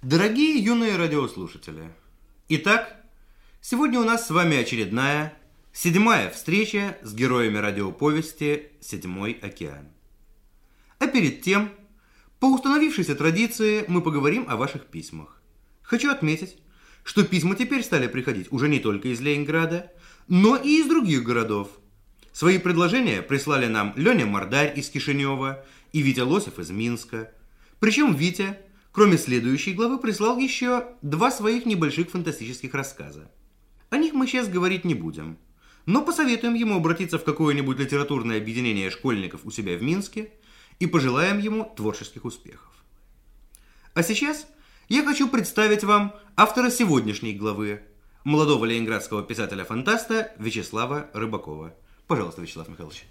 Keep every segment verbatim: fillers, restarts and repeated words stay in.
Дорогие юные радиослушатели, итак, сегодня у нас с вами очередная, седьмая встреча с героями радиоповести «Седьмой океан». А перед тем, по установившейся традиции, мы поговорим о ваших письмах. Хочу отметить, что письма теперь стали приходить уже не только из Ленинграда, но и из других городов. Свои предложения прислали нам Леня Мордарь из Кишинева и Витя Лосев из Минска. Причем Витя, кроме следующей главы, прислал еще два своих небольших фантастических рассказа. О них мы сейчас говорить не будем, но посоветуем ему обратиться в какое-нибудь литературное объединение школьников у себя в Минске и пожелаем ему творческих успехов. А сейчас я хочу представить вам автора сегодняшней главы, молодого ленинградского писателя-фантаста Вячеслава Рыбакова. Пожалуйста, Вячеслав Михайлович.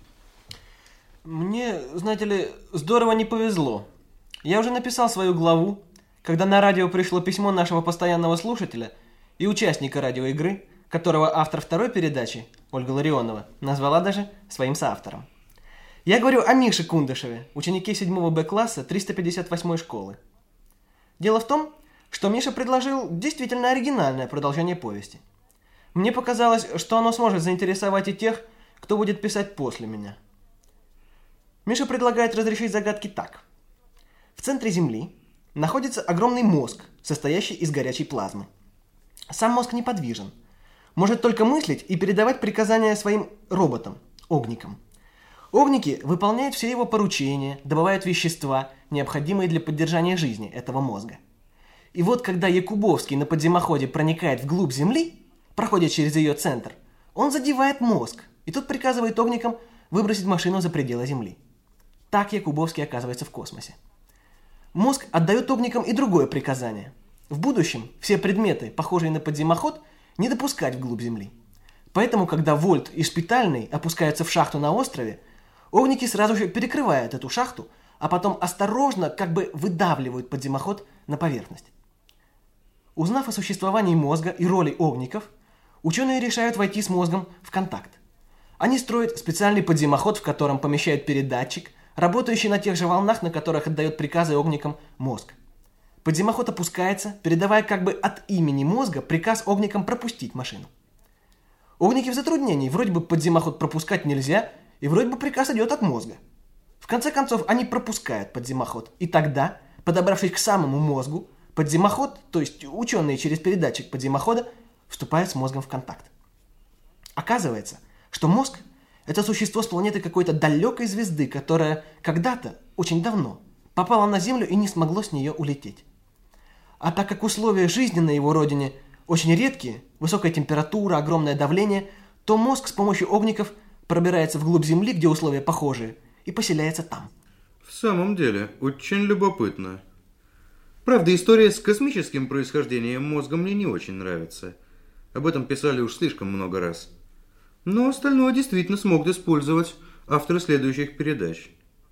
Мне, знаете ли, здорово не повезло. Я уже написал свою главу, когда на радио пришло письмо нашего постоянного слушателя и участника радиоигры, которого автор второй передачи, Ольга Ларионова, назвала даже своим соавтором. Я говорю о Мише Кундышеве, ученике седьмого Б класса триста пятьдесят восьмой школы. Дело в том, что Миша предложил действительно оригинальное продолжение повести. Мне показалось, что оно сможет заинтересовать и тех, кто будет писать после меня. Миша предлагает разрешить загадки так. В центре Земли находится огромный мозг, состоящий из горячей плазмы. Сам мозг неподвижен, может только мыслить и передавать приказания своим роботам, огникам. Огники выполняют все его поручения, добывают вещества, необходимые для поддержания жизни этого мозга. И вот когда Якубовский на подземоходе проникает вглубь Земли, проходит через ее центр, он задевает мозг, и тот приказывает огникам выбросить машину за пределы Земли. Так Якубовский оказывается в космосе. Мозг отдает огникам и другое приказание. В будущем все предметы, похожие на подземоход, не допускать вглубь Земли. Поэтому, когда Вольт и Шпитальный опускаются в шахту на острове, огники сразу же перекрывают эту шахту, а потом осторожно как бы выдавливают подземоход на поверхность. Узнав о существовании мозга и роли огников, ученые решают войти с мозгом в контакт. Они строят специальный подземоход, в котором помещают передатчик, работающий на тех же волнах, на которых отдает приказы огникам мозг. Подземоход опускается, передавая как бы от имени мозга приказ огникам пропустить машину. Огники в затруднении, вроде бы подземоход пропускать нельзя, и вроде бы приказ идет от мозга. В конце концов, они пропускают подземоход, и тогда, подобравшись к самому мозгу, подземоход, то есть ученые через передатчик подземохода, вступают с мозгом в контакт. Оказывается, что мозг – это существо с планеты какой-то далекой звезды, которая когда-то, очень давно, попала на Землю и не смогло с нее улететь. А так как условия жизни на его родине очень редкие, высокая температура, огромное давление, то мозг с помощью огников пробирается вглубь Земли, где условия похожие, и поселяется там. В самом деле, очень любопытно. Правда, история с космическим происхождением мозга мне не очень нравится. Об этом писали уж слишком много раз. Но остальное действительно смог использовать авторы следующих передач.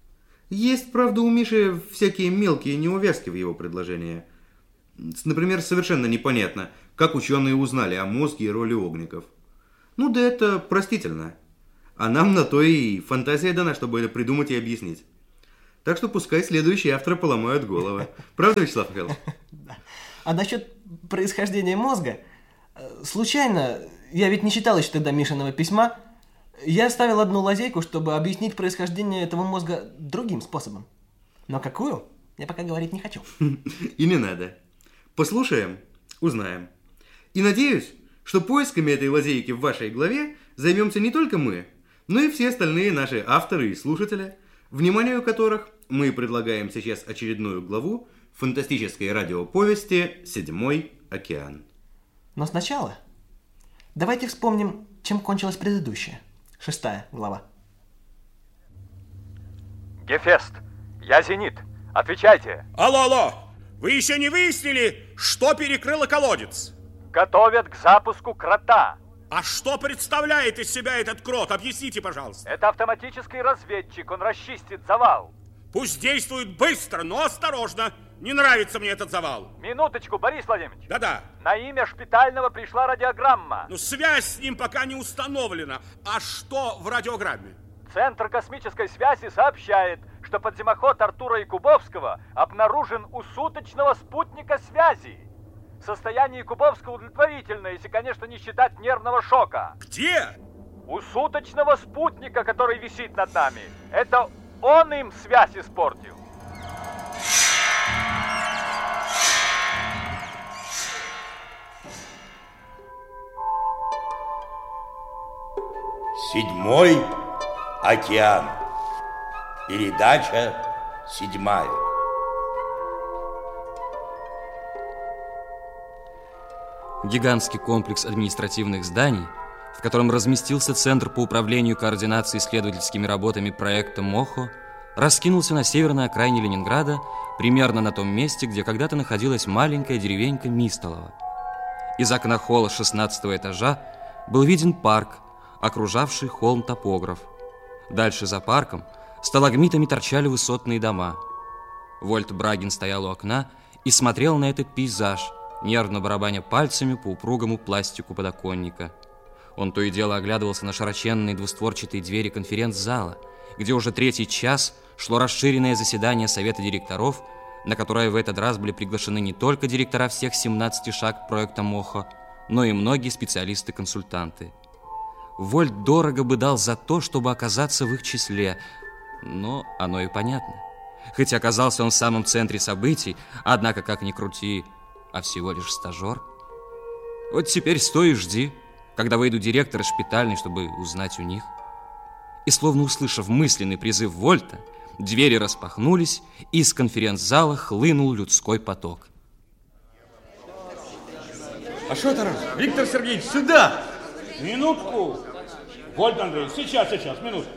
Есть, правда, у Миши всякие мелкие неувязки в его предложении. Например, совершенно непонятно, как ученые узнали о мозге и роли огников. Ну да это простительно. А нам на то и фантазия дана, чтобы это придумать и объяснить. Так что пускай следующие авторы поломают головы. Правда, Вячеслав Михайлович? Да. А насчет происхождения мозга, случайно, я ведь не читал еще тогда Мишиного письма, я оставил одну лазейку, чтобы объяснить происхождение этого мозга другим способом. Но какую, я пока говорить не хочу. И не надо. Послушаем, узнаем. И надеюсь, что поисками этой лазейки в вашей главе займемся не только мы, но и все остальные наши авторы и слушатели, вниманию которых мы предлагаем сейчас очередную главу фантастической радиоповести «Седьмой океан». Но сначала давайте вспомним, чем кончилась предыдущая, шестая глава. Гефест, я Зенит. Отвечайте. Алло, алло. Вы еще не выяснили, что перекрыло колодец? Готовят к запуску крота. А что представляет из себя этот крот? Объясните, пожалуйста. Это автоматический разведчик. Он расчистит завал. Пусть действует быстро, но осторожно. Не нравится мне этот завал. Минуточку, Борис Владимирович. Да-да. На имя Шпитального пришла радиограмма. Ну, связь с ним пока не установлена. А что в радиограмме? Центр космической связи сообщает, что подземоход Артура Якубовского обнаружен у суточного спутника связи. Состояние Якубовского удовлетворительное, если, конечно, не считать нервного шока. Где? У суточного спутника, который висит над нами. Это он им связь испортил. Седьмой океан. Передача седьмая. Гигантский комплекс административных зданий, в котором разместился Центр по управлению и координации исследовательскими работами проекта МОХО, раскинулся на северной окраине Ленинграда, примерно на том месте, где когда-то находилась маленькая деревенька Мистолово. Из окна холла шестнадцатого этажа был виден парк, окружавший холм топограф. Дальше за парком сталагмитами торчали высотные дома. Вольт Брагин стоял у окна и смотрел на этот пейзаж, нервно барабаня пальцами по упругому пластику подоконника. Он то и дело оглядывался на широченные двустворчатые двери конференц-зала, где уже третий час шло расширенное заседание Совета директоров, на которое в этот раз были приглашены не только директора всех семнадцати шаг проекта МОХО, но и многие специалисты-консультанты. Вольт дорого бы дал за то, чтобы оказаться в их числе, но оно и понятно. Хоть оказался он в самом центре событий, однако, как ни крути, а всего лишь стажер. Вот теперь стой и жди, когда выйдут директоры шпитальной, чтобы узнать у них. И словно услышав мысленный призыв Вольта, двери распахнулись, и из конференц-зала хлынул людской поток. А что, Тарас? Виктор Сергеевич, сюда! Минутку. Вольт Андреевич, сейчас, сейчас, минутку.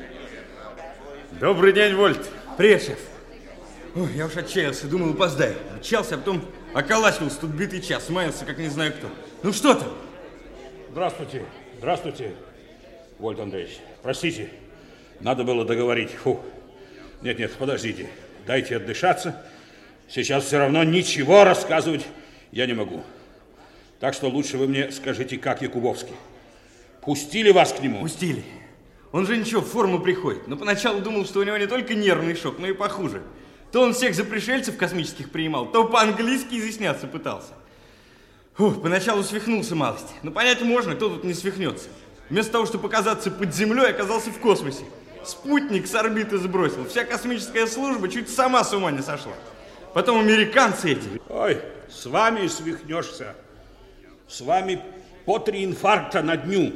Добрый день, Вольт. Привет, шеф. Ой, я уж отчаялся, думал, опоздаю. Мчался, а потом околачивался тут битый час, смаялся, как не знаю кто. Ну что там? Здравствуйте, здравствуйте, Вольт Андреевич. Простите, надо было договорить. Фу. Нет, нет, подождите, дайте отдышаться. Сейчас все равно ничего рассказывать я не могу. Так что лучше вы мне скажите, как Якубовский. Пустили вас к нему? Пустили. Он же ничего, в форму приходит. Но поначалу думал, что у него не только нервный шок, но и похуже. То он всех за пришельцев космических принимал, то по-английски изъясняться пытался. Фух, поначалу свихнулся малость. Но понять можно, кто тут не свихнется. Вместо того, чтобы оказаться под землей, оказался в космосе. Спутник с орбиты сбросил. Вся космическая служба чуть сама с ума не сошла. Потом американцы эти. Ой, с вами свихнешься. С вами по три инфаркта на дню.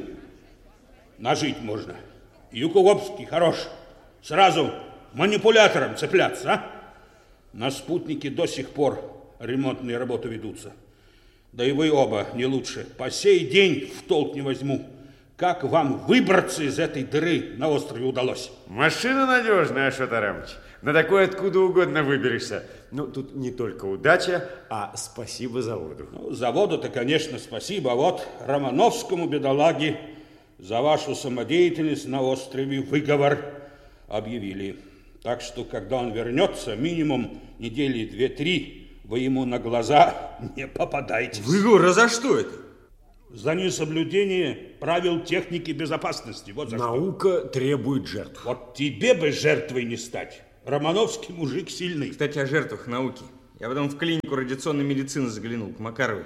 Нажить можно. Якубовский хорош. Сразу манипулятором цепляться, а? На спутнике до сих пор ремонтные работы ведутся. Да и вы оба не лучше. По сей день в толк не возьму. Как вам выбраться из этой дыры на острове удалось? Машина надежная, Ашот Арамович. На такой откуда угодно выберешься. Ну, тут не только удача, а спасибо заводу. Ну, заводу-то, конечно, спасибо. А вот Романовскому, бедолаге, за вашу самодеятельность на острове выговор объявили. Так что, когда он вернется, минимум недели две-три, вы ему на глаза не попадаетесь. Выговор, а за что это? За несоблюдение правил техники безопасности. Вот за Наука что. требует жертв. Вот тебе бы жертвой не стать. Романовский мужик сильный. Кстати, о жертвах науки. Я потом в клинику радиационной медицины заглянул, к Макаровой.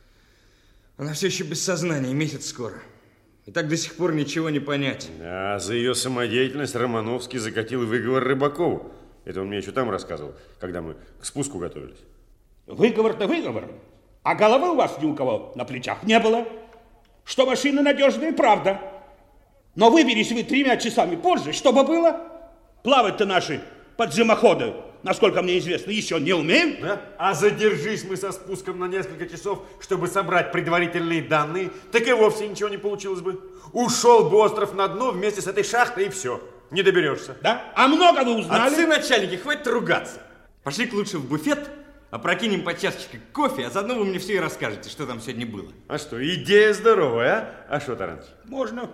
Она все еще без сознания, месяц скоро. И так до сих пор ничего не понять. А за ее самодеятельность Романовский закатил выговор Рыбакову. Это он мне еще там рассказывал, когда мы к спуску готовились. Выговор-то выговор. А головы у вас ни у кого на плечах не было. Что машина надежная, правда. Но выберись вы тремя часами позже, что бы было? Плавать-то наши подземоходы, насколько мне известно, еще не умеют. Да? А задержись мы со спуском на несколько часов, чтобы собрать предварительные данные, так и вовсе ничего не получилось бы. Ушел бы остров на дно вместе с этой шахтой, и все. Не доберешься. Да? А много вы узнали? Отцы начальники, хватит ругаться. Пошли-ка лучше в буфет, опрокинем по чашечке кофе, а заодно вы мне все и расскажете, что там сегодня было. А что, идея здоровая, а? А что, Таранч? Можно.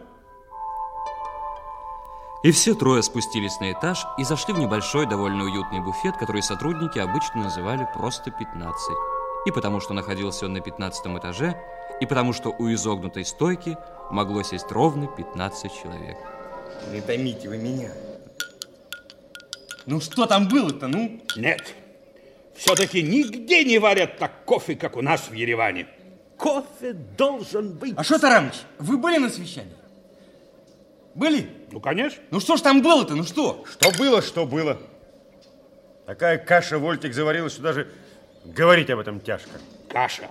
И все трое спустились на этаж и зашли в небольшой, довольно уютный буфет, который сотрудники обычно называли просто пятнадцать. И потому что находился он на пятнадцатом этаже, и потому что у изогнутой стойки могло сесть ровно пятнадцать человек. Не томите вы меня. Ну что там было-то, ну? Нет. Все-таки нигде не варят так кофе, как у нас в Ереване. Кофе должен быть... А что, Тарамыч, вы были на совещании? Были? Ну, конечно. Ну что ж там было-то, ну что? Что было, что было. Такая каша Вольтик заварила, что даже говорить об этом тяжко. Каша.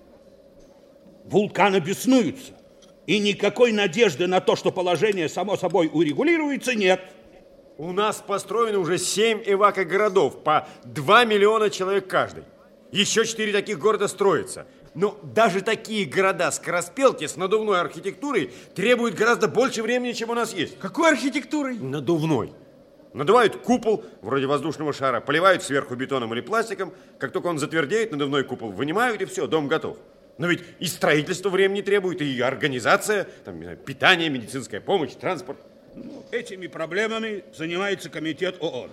Вулканы беснуются. И никакой надежды на то, что положение само собой урегулируется, нет. У нас построено уже семь эвакогородов по два миллиона человек каждый. Еще четыре таких города строятся. Но даже такие города-скороспелки с надувной архитектурой требуют гораздо больше времени, чем у нас есть. Какой архитектурой? Надувной. Надувают купол, вроде воздушного шара, поливают сверху бетоном или пластиком. Как только он затвердеет, надувной купол вынимают, и все, дом готов. Но ведь и строительство времени требует, и организация, там, не знаю, питание, медицинская помощь, транспорт. Ну, этими проблемами занимается комитет ООН.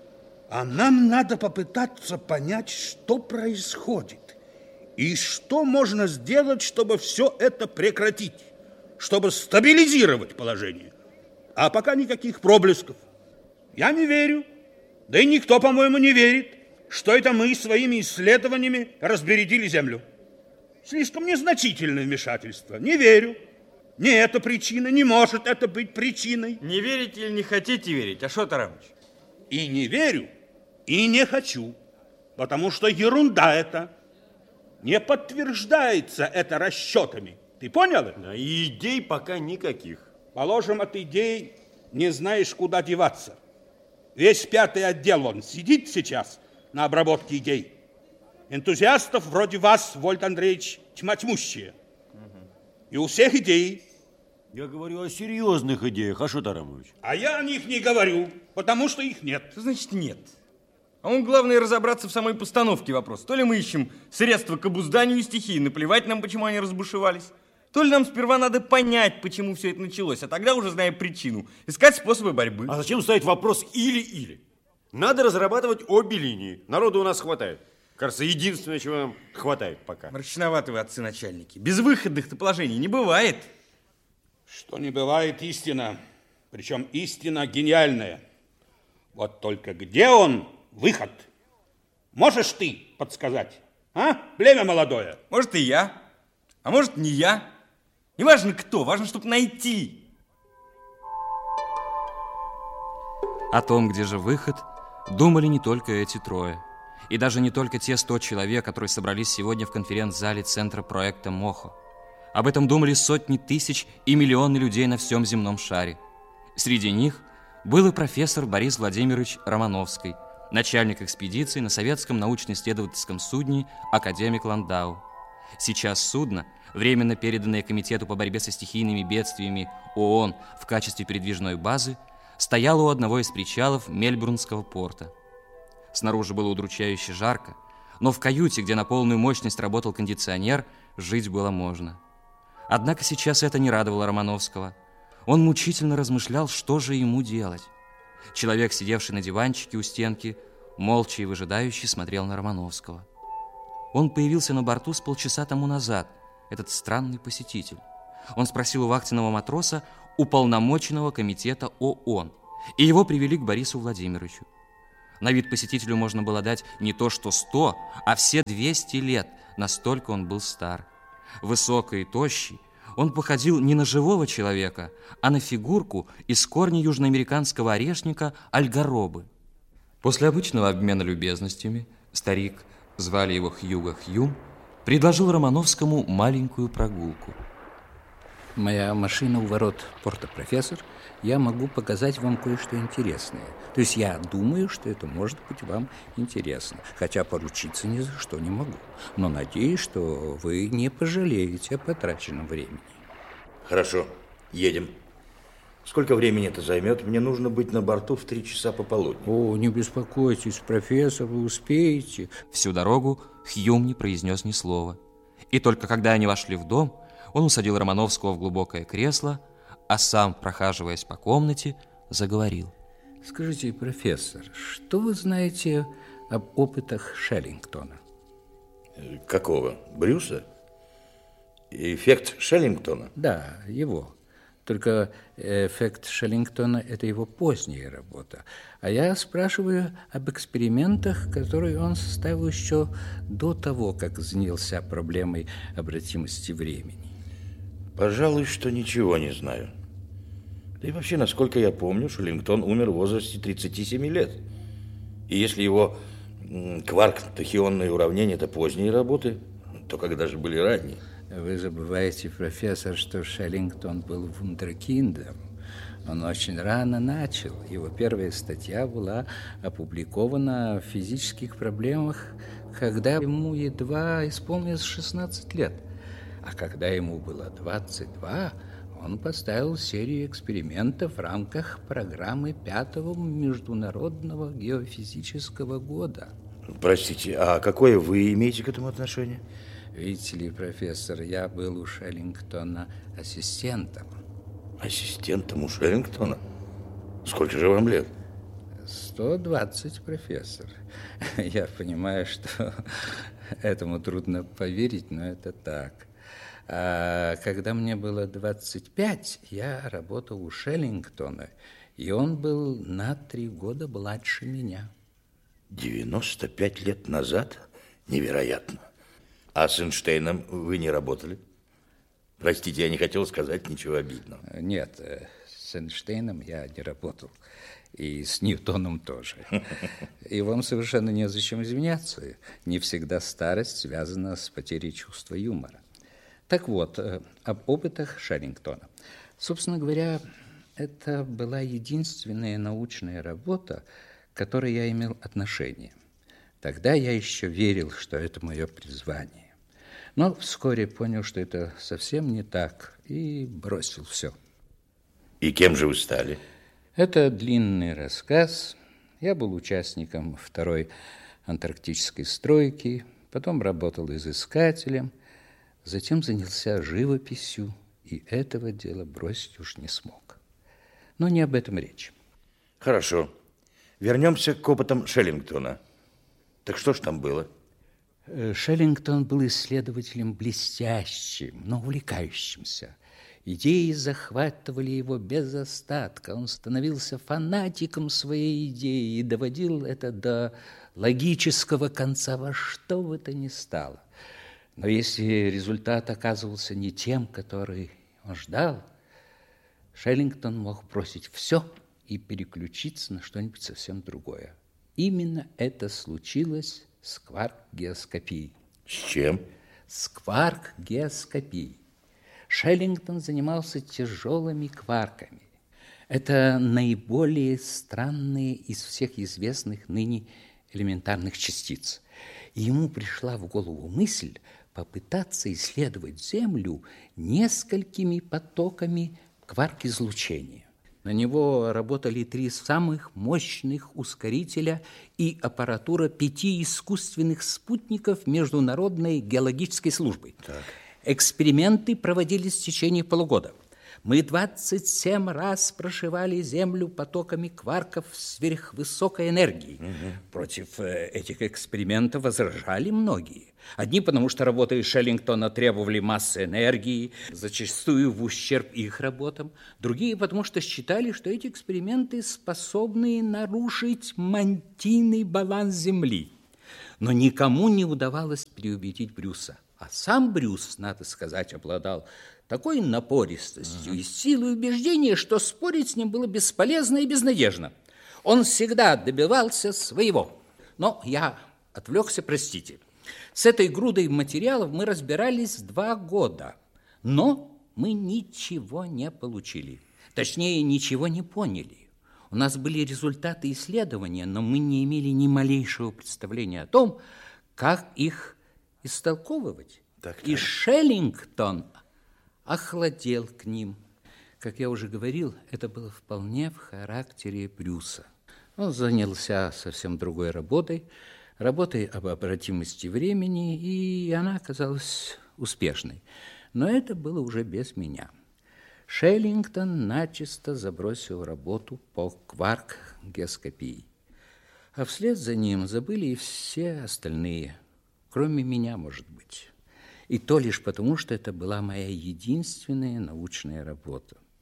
А нам надо попытаться понять, что происходит. И что можно сделать, чтобы все это прекратить. Чтобы стабилизировать положение. А пока никаких проблесков. Я не верю, да и никто, по-моему, не верит, что это мы своими исследованиями разбередили Землю. Слишком незначительное вмешательство. Не верю. Не это причина, не может это быть причиной. Не верите или не хотите верить? А что, Тарамыч? И не верю, и не хочу, потому что ерунда это. Не подтверждается это расчетами. Ты понял это? Да, и идей пока никаких. Положим, от идей не знаешь, куда деваться. Весь пятый отдел, он сидит сейчас на обработке идей. Энтузиастов вроде вас, Вольт Андреевич, тьма тьмущая. И у всех идеи. Я говорю о серьезных идеях, а что, Тарамович? А я о них не говорю, потому что их нет. Что значит нет? А он, главное, разобраться в самой постановке вопроса. То ли мы ищем средства к обузданию стихии, наплевать нам, почему они разбушевались, то ли нам сперва надо понять, почему все это началось, а тогда, уже зная причину, искать способы борьбы. А зачем ставить вопрос или-или? Надо разрабатывать обе линии. Народу у нас хватает. Кажется, единственное, чего нам хватает пока. Мрачноваты вы, отцы-начальники. Безвыходных-то положений не бывает. Что не бывает, истина. Причем истина гениальная. Вот только где он, выход? Можешь ты подсказать? А? Племя молодое. Может, и я. А может, не я. Не важно кто, важно, чтобы найти. О том, где же выход, думали не только эти трое. И даже не только те сто человек, которые собрались сегодня в конференц-зале Центра проекта МОХО. Об этом думали сотни тысяч и миллионы людей на всем земном шаре. Среди них был и профессор Борис Владимирович Романовский, начальник экспедиции на советском научно-исследовательском судне «Академик Ландау». Сейчас судно, временно переданное Комитету по борьбе со стихийными бедствиями ООН в качестве передвижной базы, стояло у одного из причалов Мельбурнского порта. Снаружи было удручающе жарко, но в каюте, где на полную мощность работал кондиционер, жить было можно. Однако сейчас это не радовало Романовского. Он мучительно размышлял, что же ему делать. Человек, сидевший на диванчике у стенки, молча и выжидающе смотрел на Романовского. Он появился на борту с полчаса тому назад, этот странный посетитель. Он спросил у вахтенного матроса уполномоченного комитета ООН, и его привели к Борису Владимировичу. На вид посетителю можно было дать не то что сто, а все двести лет, настолько он был стар. Высокий и тощий, он походил не на живого человека, а на фигурку из корня южноамериканского орешника альгаробы. После обычного обмена любезностями старик, звали его Хьюго Хьюм, предложил Романовскому маленькую прогулку. Моя машина у ворот порта, профессор. Я могу показать вам кое-что интересное. То есть я думаю, что это может быть вам интересно. Хотя поручиться ни за что не могу. Но надеюсь, что вы не пожалеете о потраченном времени. Хорошо, едем. Сколько времени это займет? Мне нужно быть на борту в три часа пополудни. О, не беспокойтесь, профессор, вы успеете. Всю дорогу Хьюм не произнес ни слова. И только когда они вошли в дом, он усадил Романовского в глубокое кресло, а сам, прохаживаясь по комнате, заговорил. Скажите, профессор, что вы знаете об опытах Шеллингтона? Какого? Брюса? Эффект Шеллингтона? Да, его. Только эффект Шеллингтона – это его поздняя работа. А я спрашиваю об экспериментах, которые он составил еще до того, как занялся проблемой обратимости времени. Пожалуй, что ничего не знаю. Да и вообще, насколько я помню, Шеллингтон умер в возрасте тридцати семи лет. И если его кварк-тахионные уравнения – это поздние работы, то когда же были ранние? Вы забываете, профессор, что Шеллингтон был вундеркиндом. Он очень рано начал. Его первая статья была опубликована в физических проблемах, когда ему едва исполнилось шестнадцать лет. А когда ему было двадцать два, он поставил серию экспериментов в рамках программы пятого международного геофизического года. Простите, а какое вы имеете к этому отношение? Видите ли, профессор, я был у Шеллингтона ассистентом. Ассистентом у Шеллингтона? Сколько же вам лет? сто двадцать, профессор. Я понимаю, что этому трудно поверить, но это так. А когда мне было двадцать пять, я работал у Шеллингтона, и он был на три года младше меня. девяносто пять лет назад? Невероятно. А с Эйнштейном вы не работали? Простите, я не хотел сказать ничего обидного. Нет, с Эйнштейном я не работал. И с Ньютоном тоже. И вам совершенно незачем извиняться. Не всегда старость связана с потерей чувства юмора. Так вот, об опытах Шеллингтона. Собственно говоря, это была единственная научная работа, к которой я имел отношение. Тогда я еще верил, что это мое призвание. Но вскоре понял, что это совсем не так, и бросил все. И кем же вы стали? Это длинный рассказ. Я был участником второй антарктической стройки, потом работал изыскателем, затем занялся живописью, и этого дела бросить уж не смог. Но не об этом речь. Хорошо. Вернемся к опытам Шеллингтона. Так что ж там было? Шеллингтон был исследователем блестящим, но увлекающимся. Идеи захватывали его без остатка. Он становился фанатиком своей идеи и доводил это до логического конца во что бы то ни стало. Но если результат оказывался не тем, который он ждал, Шеллингтон мог бросить все и переключиться на что-нибудь совсем другое. Именно это случилось с кварк-геоскопией. С чем? С кварк-геоскопией. Шеллингтон занимался тяжелыми кварками. Это наиболее странные из всех известных ныне элементарных частиц. И ему пришла в голову мысль попытаться исследовать Землю несколькими потоками кварк-излучения. На него работали три самых мощных ускорителя и аппаратура пяти искусственных спутников Международной геологической службы. Так. Эксперименты проводились в течение полугода. Мы двадцать семь раз прошивали Землю потоками кварков сверхвысокой энергии. Угу. Против этих экспериментов возражали многие. Одни потому, что работы Шеллингтона требовали массы энергии, зачастую в ущерб их работам. Другие потому, что считали, что эти эксперименты способны нарушить мантийный баланс Земли. Но никому не удавалось переубедить Брюса. А сам Брюс, надо сказать, обладал такой напористостью и силой убеждения, что спорить с ним было бесполезно и безнадежно. Он всегда добивался своего. Но я отвлекся, простите. С этой грудой материалов мы разбирались два года, но мы ничего не получили. Точнее, ничего не поняли. У нас были результаты исследования, но мы не имели ни малейшего представления о том, как их истолковывать. Так, так. И Шеллингтон охладел к ним. Как я уже говорил, это было вполне в характере Брюса. Он занялся совсем другой работой, работой об обратимости времени, и она оказалась успешной. Но это было уже без меня. Шеллингтон начисто забросил работу по кварк-геоскопии. А вслед за ним забыли и все остальные, кроме меня, может быть. И то лишь потому, что это была моя единственная научная работа.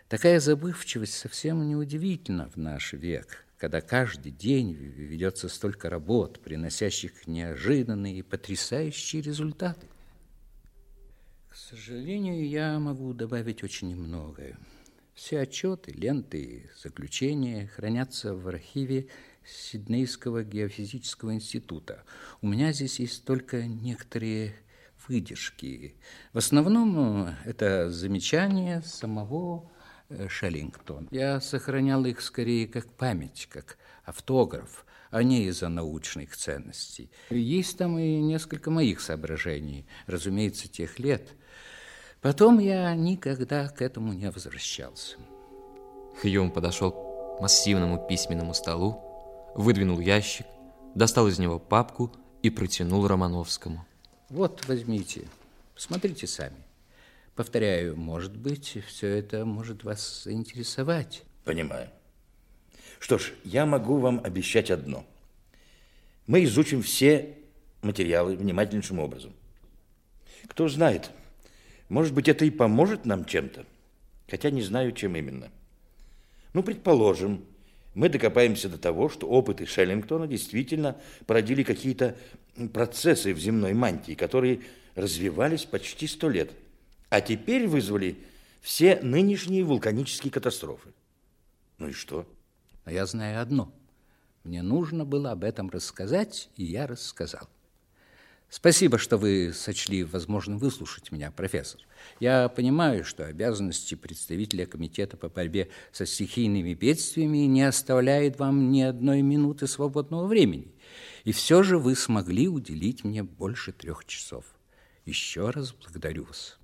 Такая забывчивость совсем неудивительна в наш век, когда каждый день ведется столько работ, приносящих неожиданные и потрясающие результаты. К сожалению, я могу добавить очень немногое. Все отчеты, ленты и заключения хранятся в архиве Сиднейского геофизического института. У меня здесь есть только некоторые выдержки. В основном это замечания самого Шеллингтона. Я сохранял их скорее как память, как автограф, а не из-за научных ценностей. Есть там и несколько моих соображений, разумеется, тех лет. Потом я никогда к этому не возвращался. Хьюм подошел к массивному письменному столу, выдвинул ящик, достал из него папку и протянул Романовскому. Вот, возьмите, посмотрите сами. Повторяю, может быть, все это может вас заинтересовать. Понимаю. Что ж, я могу вам обещать одно. Мы изучим все материалы внимательнейшим образом. Кто знает, может быть, это и поможет нам чем-то, хотя не знаю, чем именно. Ну, предположим, мы докопаемся до того, что опыты Шеллингтона действительно породили какие-то процессы в земной мантии, которые развивались почти сто лет, а теперь вызвали все нынешние вулканические катастрофы. Ну и что? Но я знаю одно. Мне нужно было об этом рассказать, и я рассказал. Спасибо, что вы сочли возможным выслушать меня, профессор. Я понимаю, что обязанности представителя комитета по борьбе со стихийными бедствиями не оставляют вам ни одной минуты свободного времени. И все же вы смогли уделить мне больше трех часов. Еще раз благодарю вас.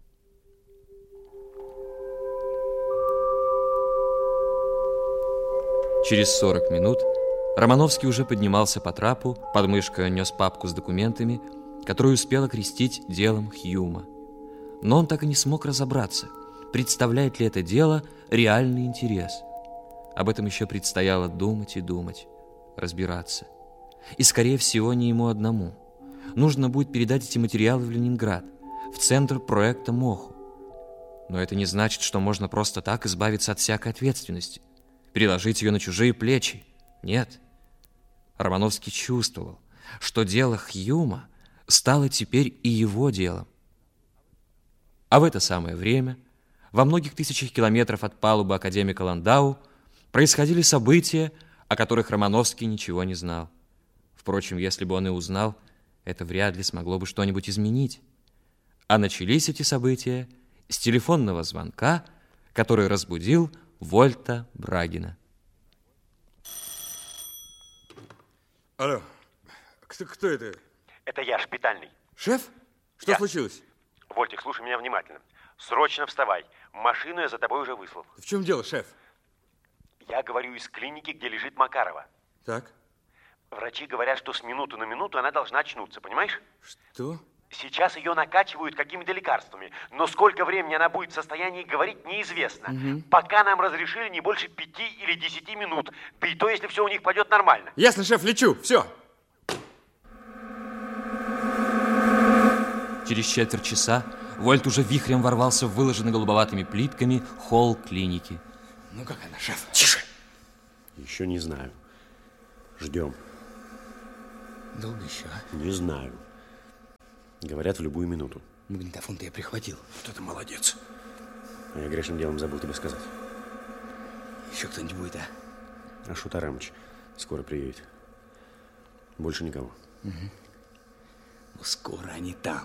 Через сорок минут Романовский уже поднимался по трапу, под мышкой нес папку с документами, которую успел окрестить делом Хьюма. Но он так и не смог разобраться, представляет ли это дело реальный интерес. Об этом еще предстояло думать и думать, разбираться. И, скорее всего, не ему одному. Нужно будет передать эти материалы в Ленинград, в центр проекта МОХО. Но это не значит, что можно просто так избавиться от всякой ответственности, переложить ее на чужие плечи. Нет. Романовский чувствовал, что дело Хьюма стало теперь и его делом. А в это самое время во многих тысячах километров от палубы академика Ландау происходили события, о которых Романовский ничего не знал. Впрочем, если бы он и узнал, это вряд ли смогло бы что-нибудь изменить. А начались эти события с телефонного звонка, который разбудил Вольта Брагина. Алло, кто, кто это? Это я, шпитальный. Шеф? Что я. случилось? Вольтик, слушай меня внимательно. Срочно вставай. Машину я за тобой уже выслал. В чем дело, шеф? Я говорю из клиники, где лежит Макарова. Так. Врачи говорят, что с минуты на минуту она должна очнуться, понимаешь? Что? Сейчас ее накачивают какими-то лекарствами, но сколько времени она будет в состоянии говорить, неизвестно. Угу. Пока нам разрешили не больше пяти или десяти минут, да и то, если все у них пойдет нормально. Ясно, шеф, лечу, все. Через четверть часа Вольт уже вихрем ворвался в выложенный голубоватыми плитками холл клиники. Ну как она, шеф? Тише. Еще не знаю. Ждем. Долго еще, а? Не знаю. Говорят, в любую минуту. Магнитофон-то я прихватил. Вот это молодец. А я грешным делом забыл тебе сказать. Еще кто-нибудь будет, а? А Шут Арамыч скоро приедет. Больше никого. Угу. Ну, скоро они там.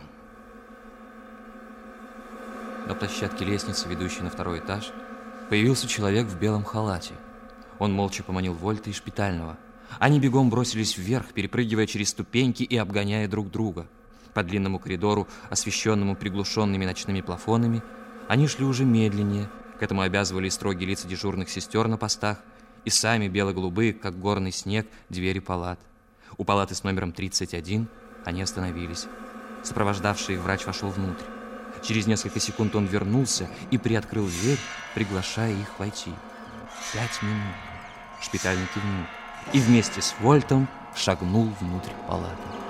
На площадке лестницы, ведущей на второй этаж, появился человек в белом халате. Он молча поманил Вольта и шпитального. Они бегом бросились вверх, перепрыгивая через ступеньки и обгоняя друг друга. По длинному коридору, освещенному приглушенными ночными плафонами, они шли уже медленнее. К этому обязывали строгие лица дежурных сестер на постах и сами бело-голубые, как горный снег, двери палат. У палаты с номером тридцать один они остановились. Сопровождавший их врач вошел внутрь. Через несколько секунд он вернулся и приоткрыл дверь, приглашая их войти. Пять минут. Шпитальный кивнул и вместе с Вольтом шагнул внутрь палаты.